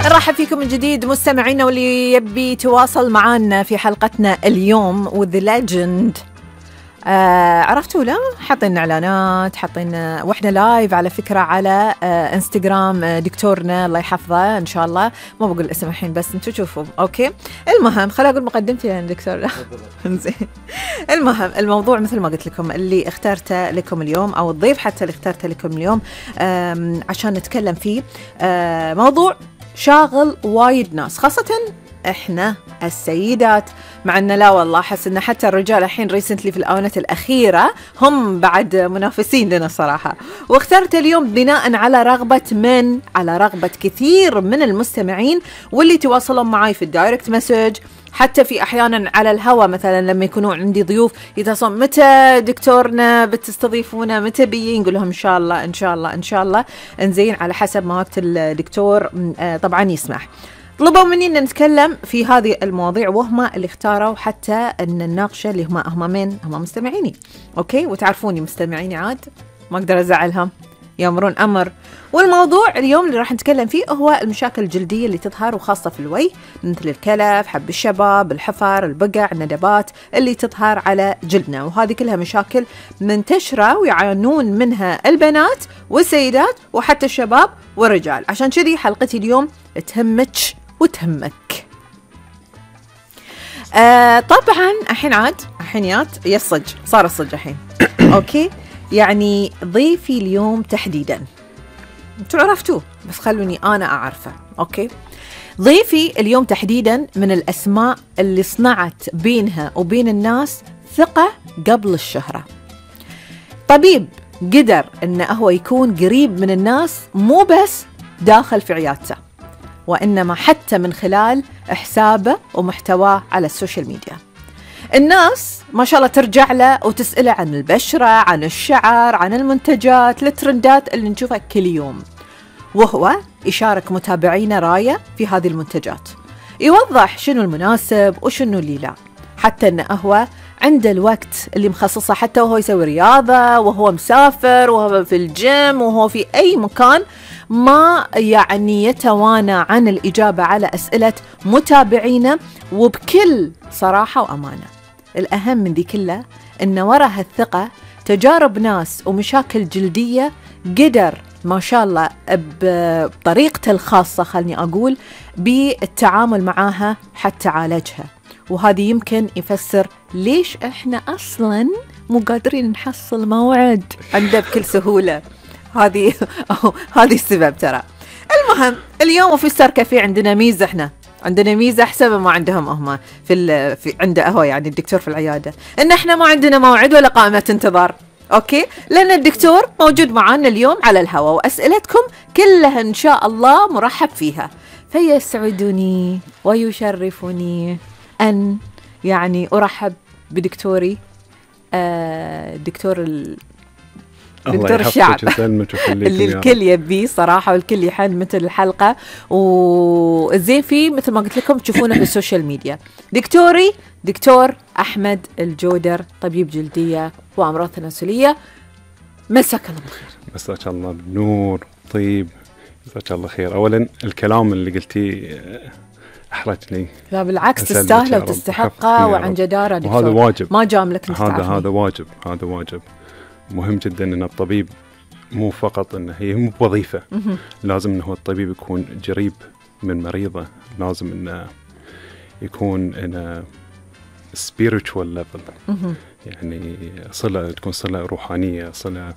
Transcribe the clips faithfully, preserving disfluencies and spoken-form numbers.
نرحب فيكم من جديد مستمعينا، واللي يبي تواصل معنا في حلقتنا اليوم with the legend. آه عرفتوا لا حاطين اعلانات، حاطين واحنا لايف على فكره على آه انستغرام آه دكتورنا الله يحفظه ان شاء الله. ما بقول الاسم الحين بس انتم تشوفوا. اوكي المهم خليني اقول مقدمتي يا دكتور. زين المهم الموضوع مثل ما قلت لكم اللي اخترته لكم اليوم، او الضيف حتى اللي اخترته لكم اليوم عشان نتكلم فيه آه موضوع شاغل وايد ناس، خاصة احنا السيدات، مع ان لا والله احس ان حتى الرجال الحين ريسنتلي في الاونة الاخيرة هم بعد منافسين لنا صراحة. واخترت اليوم بناء على رغبة من على رغبة كثير من المستمعين واللي تواصلون معي في الدايركت مسج، حتى في احيانا على الهوا مثلا لما يكونوا عندي ضيوف يتصلون متى دكتورنا بتستضيفونا، متى بيجي، نقول لهم ان شاء الله ان شاء الله ان شاء الله انزين على حسب ما وقت الدكتور طبعا يسمح. طلبوا مني ان نتكلم في هذه المواضيع وهم اللي اختاروا حتى ان نناقشه، اللي هم هم من هم مستمعيني. اوكي وتعرفوني مستمعيني عاد ما اقدر ازعلهم، يامرون امر. والموضوع اليوم اللي راح نتكلم فيه هو المشاكل الجلديه اللي تظهر وخاصه في الوجه، مثل الكلف، حب الشباب، الحفر، البقع، الندبات اللي تظهر على جلدنا، وهذه كلها مشاكل منتشره ويعانون منها البنات والسيدات وحتى الشباب والرجال. عشان كذي حلقتي اليوم تهمك وتهمك. آه طبعا الحين عاد الحينيات يصج صار الصج الحين. اوكي يعني ضيفي اليوم تحديدا انتوا عرفتوه بس خلوني انا اعرفه. اوكي ضيفي اليوم تحديدا من الاسماء اللي صنعت بينها وبين الناس ثقة قبل الشهرة. طبيب قدر انه هو يكون قريب من الناس، مو بس داخل في عيادته وإنما حتى من خلال حسابه ومحتواه على السوشيال ميديا. الناس ما شاء الله ترجع له وتسأله عن البشرة، عن الشعر، عن المنتجات، الترندات اللي نشوفها كل يوم، وهو يشارك متابعينا راية في هذه المنتجات، يوضح شنو المناسب وشنو اللي لا، حتى أنه هو عنده الوقت اللي مخصصه حتى وهو يسوي رياضة، وهو مسافر، وهو في الجيم، وهو في أي مكان، ما يعني يتوانى عن الإجابة على أسئلة متابعينا وبكل صراحة وأمانة. الأهم من ذي كلها إن وراء هالثقة تجارب ناس ومشاكل جلدية قدر ما شاء الله بطريقته الخاصة خلني أقول بالتعامل معاها حتى عالجها، وهذه يمكن يفسر ليش إحنا أصلاً مو قادرين نحصل موعد عنده بكل سهولة. هذه هذه السبب ترى. المهم اليوم في ستار كافيه عندنا ميزة، احنا عندنا ميزة حسب ما عندهم هم في في عنده هو يعني الدكتور في العيادة، ان احنا ما عندنا موعد ولا قائمة انتظار. اوكي لان الدكتور موجود معانا اليوم على الهواء، واسئلتكم كلها ان شاء الله مرحب فيها. فيسعدني ويشرفني ان يعني ارحب بدكتوري آه دكتور ال دكتور الشعب اللي الكل يبيه صراحة والكل يحن مثل الحلقة، والزين فيه مثل ما قلت لكم تشوفونه في السوشيال ميديا. دكتوري دكتور أحمد الجودر، طبيب جلدية وأمراض تناسلية. مساك الله بالخير. مساك الله بنور طيب، مساك الله خير. أولا الكلام اللي قلتيه أحرجني. لا بالعكس تستاهله وتستحقه وعن جدارة دكتور، وهذا واجب، ما جاملك هذا هذا واجب هذا واجب مهم جدا. ان الطبيب مو فقط انه هي مو وظيفه، لازم انه الطبيب يكون قريب من مريضه، لازم انه يكون انه spiritual level، يعني صله تكون صله روحانيه، صله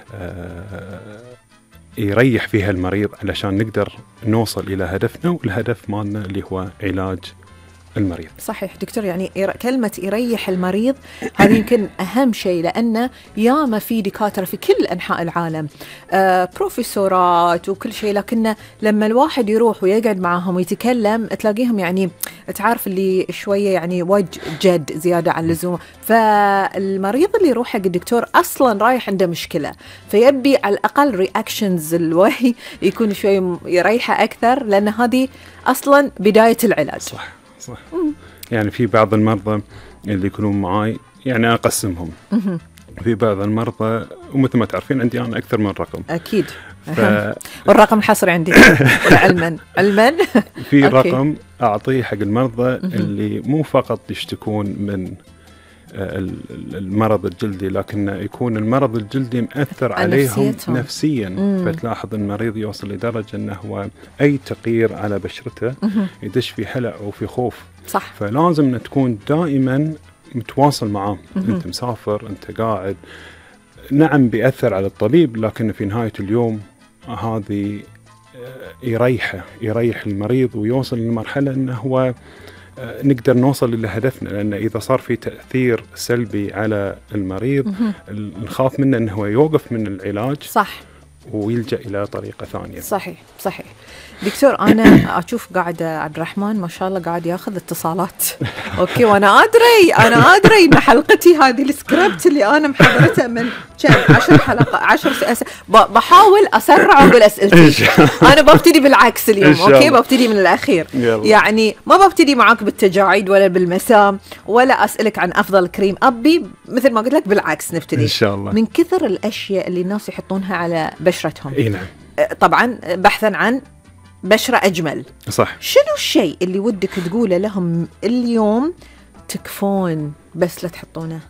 آه يريح فيها المريض علشان نقدر نوصل الى هدفنا، والهدف مالنا اللي هو علاج المريض. صحيح دكتور، يعني كلمة يريح المريض هذه يمكن أهم شيء، لأن ياما في دكاترة في كل أنحاء العالم آه بروفيسورات وكل شيء، لكن لما الواحد يروح ويقعد معهم ويتكلم تلاقيهم يعني تعرف اللي شوية يعني وجه جد زيادة عن اللزوم. فالمريض اللي يروح حق الدكتور أصلا رايح عنده مشكلة، فيبي على الأقل رياكشنز الوهي يكون شوي يريحه أكثر، لأن هذه أصلا بداية العلاج. صح صح. يعني في بعض المرضى اللي يكونون معاي يعني أقسمهم في بعض المرضى، ومثل ما تعرفين عندي أنا أكثر من رقم أكيد. ف... والرقم الحصري عندي علما علما في رقم أعطيه حق المرضى اللي مو فقط يشتكون من المرض الجلدي، لكن يكون المرض الجلدي مأثر عليهم نفسيتهم. نفسيا. مم. فتلاحظ المريض يوصل لدرجة أنه هو أي تغيير على بشرته مم. يدش في هلع وفي خوف. صح. فلازم أن تكون دائما متواصل معاه. أنت مسافر، أنت قاعد، نعم بيأثر على الطبيب، لكن في نهاية اليوم هذه يريحه يريح المريض ويوصل لمرحلة أنه هو نقدر نوصل لهدفنا. لأن إذا صار في تأثير سلبي على المريض نخاف منه أنه هو يوقف من العلاج. صح. ويلجأ إلى طريقة ثانية. صحيح صحيح. دكتور أنا أشوف قاعد عبد الرحمن ما شاء الله قاعد ياخذ اتصالات. أوكي، وأنا أدري أنا أدري إن حلقتي هذه السكريبت اللي أنا محضرتها من كم عشر حلقة عشر أس... بحاول أسرع بالأسئلة. أنا ببتدي بالعكس اليوم. أوكي، ببتدي من الأخير. يلا. يعني ما ببتدي معاك بالتجاعيد ولا بالمسام ولا أسألك عن أفضل كريم. أبي مثل ما قلت لك بالعكس نبتدي. إن شاء الله. من كثر الأشياء اللي الناس يحطونها على بشرتهم. إيه نعم. طبعا بحثا عن بشرة أجمل. صح. شنو الشيء اللي ودك تقوله لهم اليوم تكفون بس لا تحطونه؟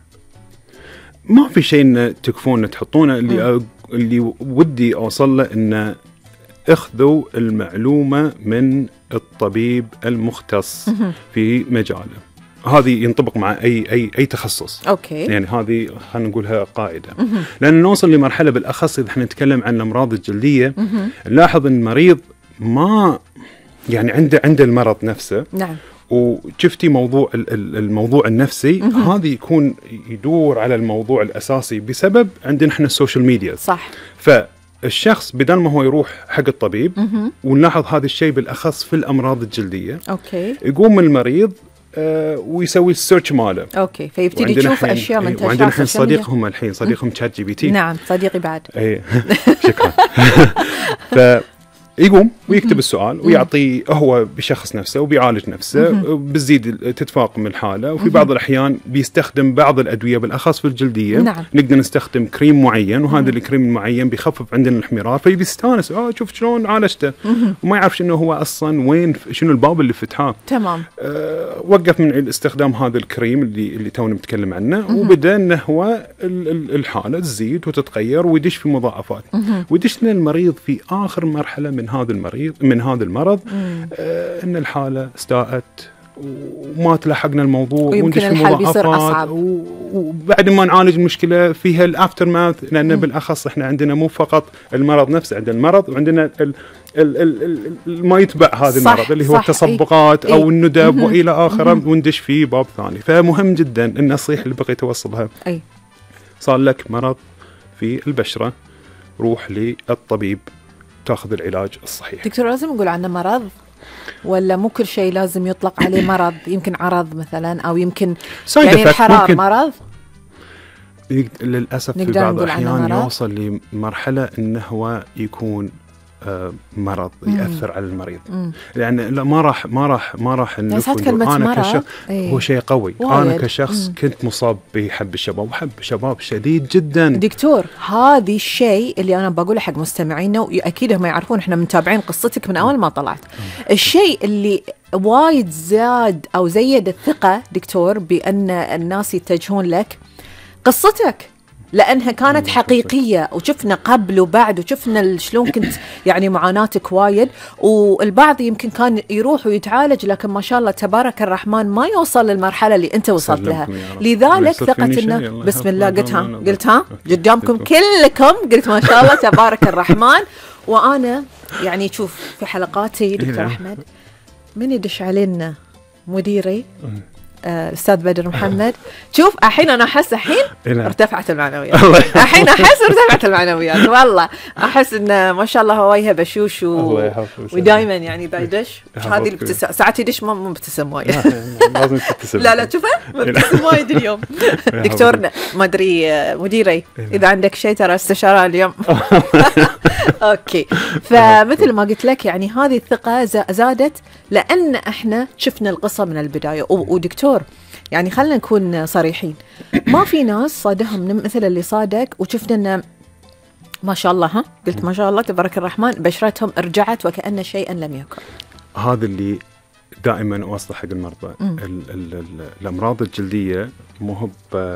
ما في شيء إن تكفون تحطونه. اللي م. اللي ودي أوصل له إن اخذوا المعلومة من الطبيب المختص م. في مجاله. هذه ينطبق مع أي أي أي تخصص. أوكي. يعني هذه خلينا نقولها قاعدة. م. لأن نوصل لمرحلة بالأخص إذا احنا نتكلم عن الأمراض الجلدية م. نلاحظ إن المريض ما يعني عنده عنده المرض نفسه. نعم. وشفتي موضوع الموضوع النفسي هذا يكون يدور على الموضوع الأساسي بسبب عندنا احنا السوشيال ميديا. صح. فالشخص بدل ما هو يروح حق الطبيب، ونلاحظ هذا الشيء بالأخص في الأمراض الجلدية. أوكي. يقوم المريض آه ويسوي السيرش ماله. اوكي، فيبتدي يشوف اشياء منتشره. وعندنا الحين صديقهم الحين صديقهم شات جي بي تي. نعم، صديقي بعد. اي شكرا. ف يقوم ويكتب السؤال ويعطي هو بشخص نفسه وبيعالج نفسه، بتزيد تتفاقم الحالة. وفي بعض الأحيان بيستخدم بعض الأدوية بالأخص في الجلدية. نعم. نقدر نستخدم كريم معين، وهذا الكريم المعين بيخفف عندنا الإحمرار، فبيستانس اه شوف شلون عالجته، وما يعرفش إنه هو أصلا وين شنو الباب اللي فتحاه. تمام. آه وقف من استخدام هذا الكريم اللي اللي تونا نتكلم عنه، وبدأ إنه هو الحالة تزيد وتتغير ويدش في مضاعفات، ويدش لنا المريض في آخر مرحلة من هذا المريض من هذا المرض آه ان الحاله استاءت وما تلحقنا الموضوع، ويمكن الحال بيصير اصعب، وبعد ما نعالج المشكله فيها الافتر ماث. لان بالاخص احنا عندنا مو فقط المرض نفسه، عندنا المرض وعندنا ال ال ال ال ما يتبع هذا المرض اللي هو التصبغات إيه؟ او الندب إيه؟ والى اخره، وندش فيه باب ثاني. فمهم جدا النصيحه اللي بغيت اوصلها. أي. صار لك مرض في البشره، روح للطبيب تاخذ العلاج الصحيح. دكتور، لازم نقول عنه مرض ولا مو كل شيء لازم يطلق عليه مرض؟ يمكن عرض مثلا، او يمكن يعني الحرار مرض. للاسف في بعض الاحيان يوصل لمرحله انه هو يكون آه مرض يأثر على المريض. مم. لأن لا ما راح ما راح ما راح نقول أنا كشخص ايه؟ هو شيء قوي وايد. أنا كشخص مم. كنت مصاب بحب الشباب وحب الشباب شديد جدا. دكتور، هذا الشيء اللي أنا بقوله حق مستمعينا، وأكيد هم يعرفون إحنا متابعين قصتك من أول ما طلعت. مم. الشيء اللي وايد زاد أو زيد الثقة دكتور بأن الناس يتجهون لك قصتك، لأنها كانت حقيقية، وشفنا قبل وبعد، وشفنا شلون كنت يعني معاناتك وايد. والبعض يمكن كان يروح ويتعالج، لكن ما شاء الله تبارك الرحمن ما يوصل للمرحلة اللي أنت وصلت لها. لذلك ثقة النفس. بسم الله قلتها قلتها قدامكم كلكم، قلت ما شاء الله تبارك الرحمن. وأنا يعني شوف في حلقاتي دكتور أحمد من يدش علينا مديري الأستاذ بدر محمد، شوف الحين أنا أحس الحين ارتفعت المعنويات. الحين أحس ارتفعت المعنويات والله. أحس إن ما شاء الله هو وجهه بشوش و... ودائما يعني بيدش. هذه الابتسامة ساعات يدش ما مبتسم وايد. لازم تبتسم. لا لا شوفه مبتسم وايد اليوم. دكتور ما أدري مديري إذا عندك شيء ترى استشارة اليوم. أوكي. فمثل ما قلت لك يعني هذه الثقة زادت لأن إحنا شفنا القصة من البداية. ودكتور يعني خلنا نكون صريحين، ما في ناس صادهم مثل اللي صادك وشفنا انه ما شاء الله، ها قلت ما شاء الله تبارك الرحمن، بشرتهم رجعت وكأن شيئا لم يكن. هذا اللي دائما اوصل حق المرضى. ال ال ال الامراض الجلديه مو هو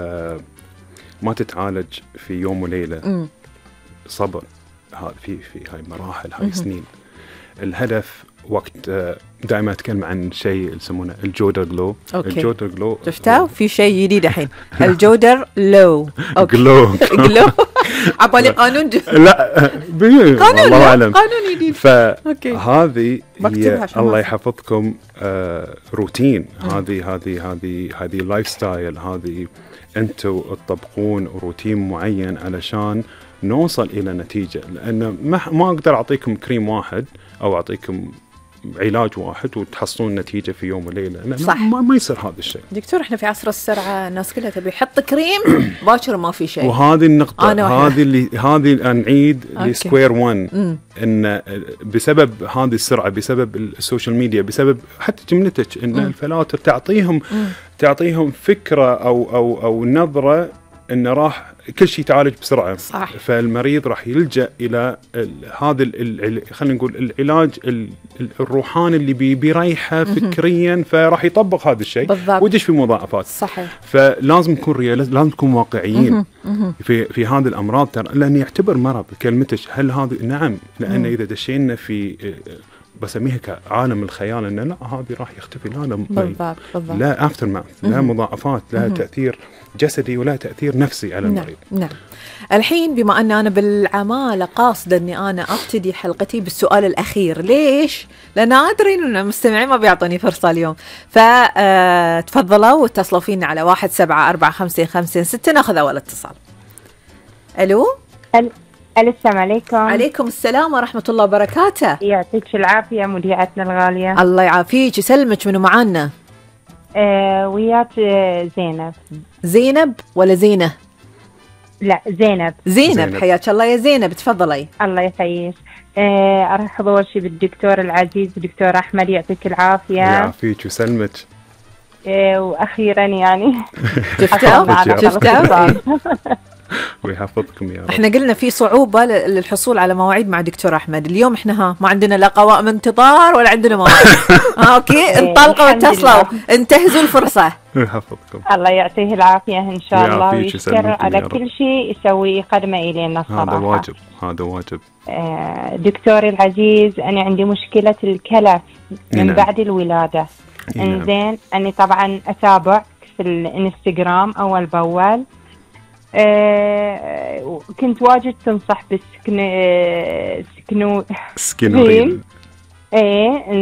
ما تتعالج في يوم وليله. م. صبر، هذا في في هاي مراحل، هاي سنين. الهدف وقت دائما اتكلم عن شيء يسمونه الجودر جلو. الجودر جلو شفتوا في شيء جديد الحين، الجودر لو جلو جلو عبالي قانون لا قانون الله اعلم قانون جديد. فهذه هي الله يحفظكم آه روتين. هذه هذه هذه هذه لايف ستايل، هذه انتم تطبقون روتين معين علشان نوصل الى نتيجه. لان ما ما اقدر اعطيكم كريم واحد او اعطيكم علاج واحد وتحصلون نتيجه في يوم وليله. صح. ما, ما يصير هذا الشيء دكتور. احنا في عصر السرعه، الناس كلها تبي يحط كريم باكر ما في شيء. وهذه النقطه، هذه اللي هذه نعيد لسكوير ون، ان بسبب هذه السرعه، بسبب السوشيال ميديا، بسبب حتى جملتك ان م. الفلاتر تعطيهم م. تعطيهم فكره او او او نظره انه راح كل شيء يتعالج بسرعه. صح. فالمريض راح يلجأ الى هذا خلينا نقول العلاج الروحاني اللي بي بيريحه فكريا، فراح يطبق هذا الشيء ويدش في مضاعفات. صحيح. فلازم نكون ريال، لازم نكون واقعيين في في هذه الامراض، ترى لان يعتبر مرض. كلمتك هل هذا؟ نعم، لان اذا دشينا في بسميها كعالم الخيال ان لا هذه راح يختفي، لا لا بالضبط بالضبط. لا افتر ماث، لا مضاعفات، لا تاثير جسدي ولا تاثير نفسي على المريض. نعم. نعم. الحين بما ان انا بالعماله قاصده اني انا ابتدي حلقتي بالسؤال الاخير، ليش؟ لان ادري ان المستمعين ما بيعطوني فرصه اليوم، فتفضلوا واتصلوا فينا على واحد سبعة أربعة خمسة خمسة ستة. ناخذ اول اتصال. الو السلام عليكم. عليكم السلام ورحمة الله وبركاته. يعطيك العافية مذيعتنا الغالية. الله يعافيك. يسلمك. منو معانا؟ آه وياك زينب. زينب ولا زينة؟ لا زينب. زينب, زينب. حياك الله يا زينب، تفضلي. الله يحييك. آه أرحب أول شيء بالدكتور العزيز دكتور أحمد، يعطيك العافية. يعافيك ويسلمك. آه وأخيرا يعني شفتوا شفتوا ويحفظكم يا رب. احنا قلنا في صعوبة للحصول على مواعيد مع دكتور أحمد اليوم. احنا ها ما عندنا لا قوائم انتظار ولا عندنا مواعيد. اوكي انطلقوا واتصلوا، انتهزوا الفرصة. يحفظكم. الله يعطيه العافية ان شاء الله، ويشكر على كل شيء يسوي قدمه إلينا الصراحة. هذا واجب، هذا واجب. آه دكتوري العزيز، أنا عندي مشكلة الكلى من نعم. بعد الولادة. نعم. انزين أنا طبعا أتابع في الانستغرام أول بأول. آه كنت واجد تنصح بالسكن سكنو سكينورين. ايه